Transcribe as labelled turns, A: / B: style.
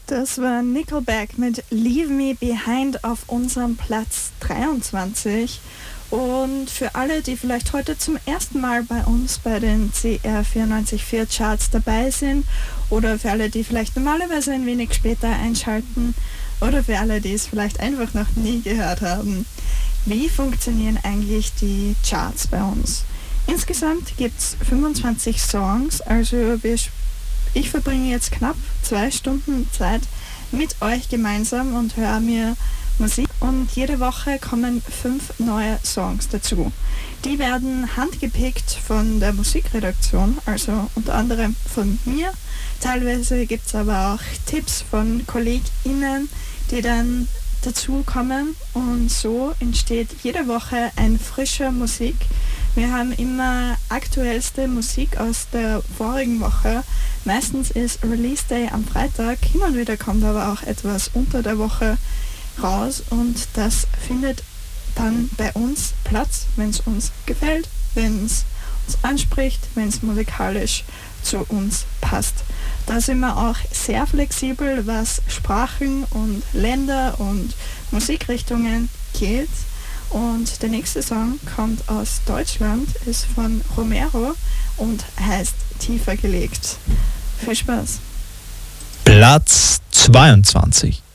A: Das war Nickelback mit Leave Me Behind auf unserem Platz 23. Und für alle, die vielleicht heute zum ersten Mal bei uns bei den CR 94.4 Charts dabei sind, oder für alle, die vielleicht normalerweise ein wenig später einschalten, oder für alle, die es vielleicht einfach noch nie gehört haben, wie funktionieren eigentlich die Charts bei uns? Insgesamt gibt es 25 Songs, also ich verbringe jetzt knapp 2 Stunden Zeit mit euch gemeinsam und höre mir Musik, und jede Woche kommen 5 neue Songs dazu. Die werden handgepickt von der Musikredaktion, also unter anderem von mir. Teilweise gibt es aber auch Tipps von KollegInnen, die dann dazu kommen, und so entsteht jede Woche ein frischer Musik. Wir haben immer aktuellste Musik aus der vorigen Woche. Meistens ist Release Day am Freitag, hin und wieder kommt aber auch etwas unter der Woche raus, und das findet dann bei uns Platz, wenn es uns gefällt, wenn es uns anspricht, wenn es musikalisch zu uns passt. Da sind wir auch sehr flexibel, was Sprachen und Länder und Musikrichtungen geht. Und der nächste Song kommt aus Deutschland, ist von Romero und heißt Tiefer gelegt. Viel Spaß.
B: Platz 22.